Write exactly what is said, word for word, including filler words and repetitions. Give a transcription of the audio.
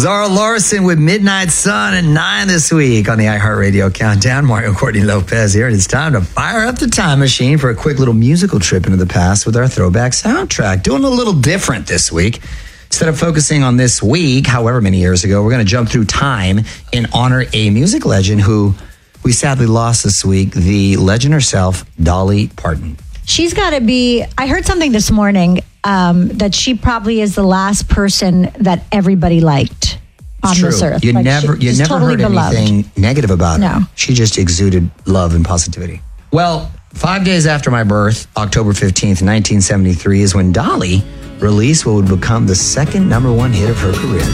Zara Larson with Midnight Sun at nine this week on the iHeartRadio Countdown. Mario Courtney Lopez here, and it's time to fire up the time machine for a quick little musical trip into the past with our throwback soundtrack. Doing a little different this week. Instead of focusing on this week, however many years ago, we're going to jump through time and honor a music legend who we sadly lost this week, the legend herself, Dolly Parton. She's got to be, I heard something this morning um, that she probably is the last person that everybody liked on True. this earth. You like never, she, you never totally heard beloved. anything negative about No. her. She just exuded love and positivity. Well, five days after my birth, October fifteenth, nineteen seventy-three, is when Dolly released what would become the second number one hit of her career.